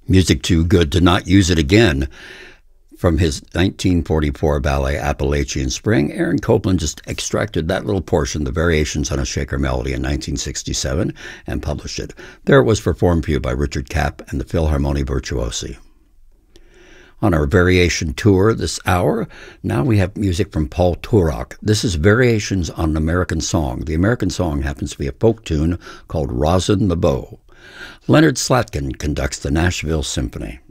Music too good to not use it again. From his 1944 ballet Appalachian Spring, Aaron Copland just extracted that little portion, the Variations on a Shaker Melody, in 1967 and published it. There it was performed for you by Richard Kapp and the Philharmonie Virtuosi. On our Variation tour this hour, now we have music from Paul Turok. This is Variations on an American Song. The American song happens to be a folk tune called Rosin the Bow. Leonard Slatkin conducts the Nashville Symphony.